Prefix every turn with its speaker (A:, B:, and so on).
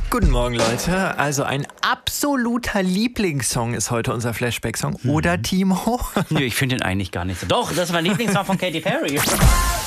A: Guten Morgen, Leute. Also ein absoluter Lieblingssong ist heute unser Flashback-Song. Oder, Timo?
B: Nö, ich finde den eigentlich gar nicht so. Doch, das ist mein Lieblingssong von Katy Perry.